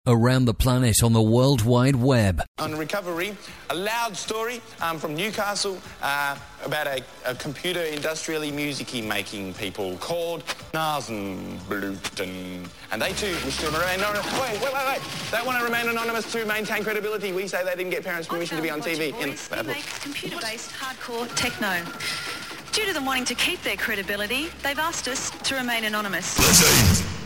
around the planet on the World Wide Web. On Recovery, a loud story from Newcastle about a computer industrially music-y making people called Nasenbluten. And they too wish to remain anonymous. Wait. They want to remain anonymous to maintain credibility. We say they didn't get parents' permission to be on TV. We make computer-based hardcore techno. Due to them wanting to keep their credibility, they've asked us to remain anonymous.